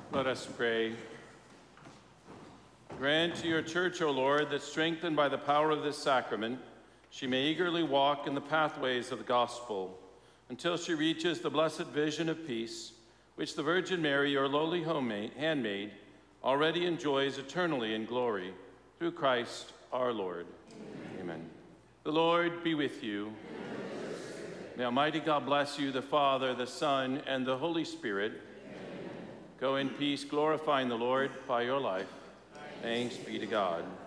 Let us pray. Grant to your church, O Lord, that strengthened by the power of this sacrament, she may eagerly walk in the pathways of the gospel until she reaches the blessed vision of peace, which the Virgin Mary, your lowly handmaid, already enjoys eternally in glory, through Christ our Lord. Amen. The Lord be with you. May Almighty God bless you, the Father, the Son, and the Holy Spirit. Amen. Go in peace, glorifying the Lord by your life. Thanks be to God.